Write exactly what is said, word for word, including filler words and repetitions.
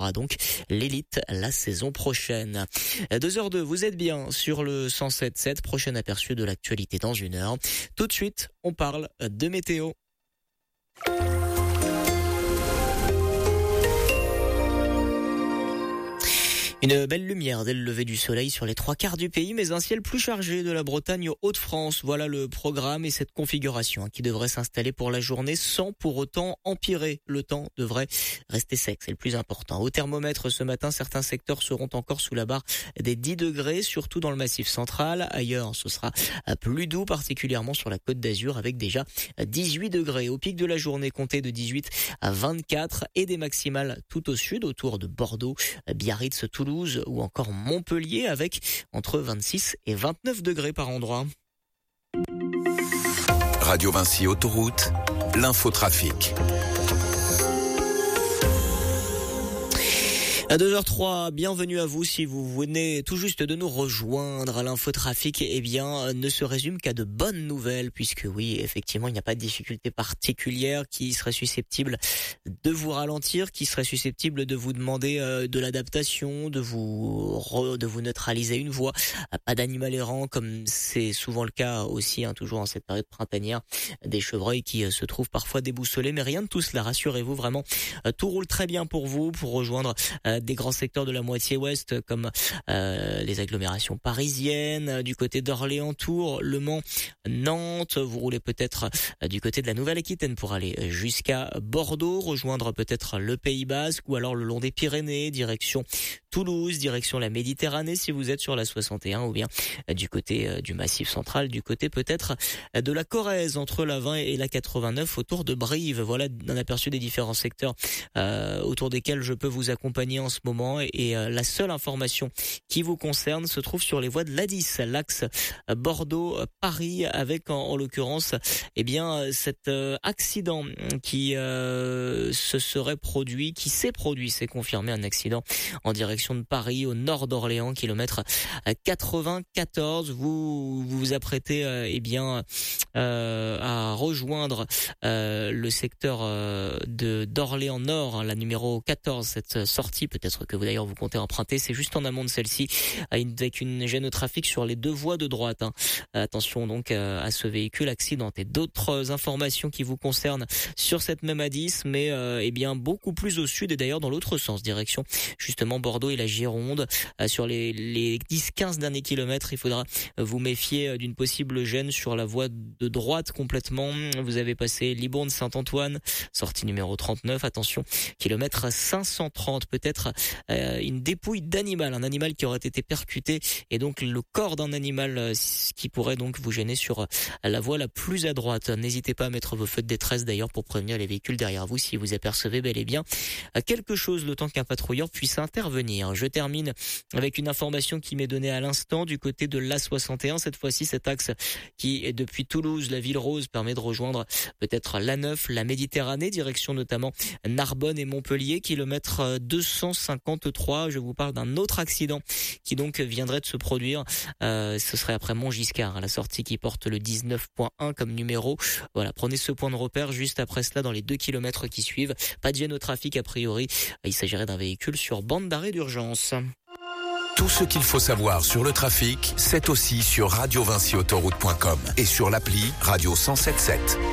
rejoindra donc l'élite la saison prochaine. deux heures deux, vous êtes bien sur le cent sept sept. Prochain aperçu de l'actualité dans une heure. Tout de suite, on parle de météo. Une belle lumière dès le lever du soleil sur les trois quarts du pays, mais un ciel plus chargé de la Bretagne aux Hauts-de-France. Voilà le programme et cette configuration qui devrait s'installer pour la journée sans pour autant empirer. Le temps devrait rester sec, c'est le plus important. Au thermomètre ce matin, certains secteurs seront encore sous la barre des dix degrés, surtout dans le Massif central. Ailleurs, ce sera plus doux, particulièrement sur la Côte d'Azur, avec déjà dix-huit degrés. Au pic de la journée, comptez de dix-huit à vingt-quatre et des maximales tout au sud, autour de Bordeaux, Biarritz, Toulouse, ou encore Montpellier avec entre vingt-six et vingt-neuf degrés par endroit. Radio Vinci Autoroute, l'infotrafic. À deux heures trois, bienvenue à vous si vous venez tout juste de nous rejoindre. L'infotrafic, eh bien, ne se résume qu'à de bonnes nouvelles, puisque oui, effectivement, il n'y a pas de difficulté particulière qui serait susceptible de vous ralentir, qui serait susceptible de vous demander euh, de l'adaptation, de vous re, de vous neutraliser une voie. Pas d'animal errant, comme c'est souvent le cas aussi, hein, toujours en cette période printanière, des chevreuils qui euh, se trouvent parfois déboussolés, mais rien de tout cela, rassurez-vous, vraiment, euh, tout roule très bien pour vous, pour rejoindre euh, des grands secteurs de la moitié ouest comme euh, les agglomérations parisiennes, euh, du côté d'Orléans, Tours, Le Mans, Nantes. Vous roulez peut-être euh, du côté de la Nouvelle-Aquitaine pour aller jusqu'à Bordeaux, rejoindre peut-être le Pays Basque ou alors le long des Pyrénées, direction Toulouse, direction la Méditerranée si vous êtes sur la soixante et un, ou bien euh, du côté euh, du Massif central, du côté peut-être euh, de la Corrèze entre la vingt et la quatre-vingt-neuf autour de Brive. Voilà un aperçu des différents secteurs euh, autour desquels je peux vous accompagner en ce moment, et euh, la seule information qui vous concerne se trouve sur les voies de l'A dix, l'axe Bordeaux-Paris, avec en, en l'occurrence eh bien cet euh, accident qui euh, se serait produit, qui s'est produit, c'est confirmé, un accident en direction de Paris au nord d'Orléans, kilomètre quatre-vingt-quatorze. Vous vous, vous apprêtez euh, eh bien euh, à rejoindre euh, le secteur euh, de d'Orléans Nord, hein, la numéro quatorze, cette sortie peut Peut-être que vous d'ailleurs vous comptez emprunter, c'est juste en amont de celle-ci, avec une gêne au trafic sur les deux voies de droite. Hein. Attention donc à ce véhicule accidenté. D'autres informations qui vous concernent sur cette même A dix, mais euh, eh bien beaucoup plus au sud et d'ailleurs dans l'autre sens, direction justement Bordeaux et la Gironde. Euh, sur les, les dix quinze derniers kilomètres, il faudra vous méfier d'une possible gêne sur la voie de droite complètement. Vous avez passé Libourne-Saint-Antoine, sortie numéro trente-neuf. Attention, kilomètre cinq cent trente, peut-être Euh, une dépouille d'animal, un animal qui aurait été percuté, et donc le corps d'un animal euh, qui pourrait donc vous gêner sur euh, la voie la plus à droite. N'hésitez pas à mettre vos feux de détresse d'ailleurs pour prévenir les véhicules derrière vous si vous apercevez bel et bien euh, quelque chose, le temps qu'un patrouilleur puisse intervenir. Je termine avec une information qui m'est donnée à l'instant du côté de l'A soixante et un, cette fois-ci cet axe qui est depuis Toulouse, la Ville Rose, permet de rejoindre peut-être l'A neuf, la Méditerranée, direction notamment Narbonne et Montpellier, kilomètre deux cent cinquante-trois. Je vous parle d'un autre accident qui donc viendrait de se produire. Euh, ce serait après Montgiscard, hein, la sortie qui porte le dix-neuf point un comme numéro. Voilà, prenez ce point de repère juste après cela dans les deux kilomètres qui suivent. Pas de gêne au trafic a priori. Il s'agirait d'un véhicule sur bande d'arrêt d'urgence. Tout ce qu'il faut savoir sur le trafic, c'est aussi sur radio vinci autoroute point com et sur l'appli Radio cent sept sept.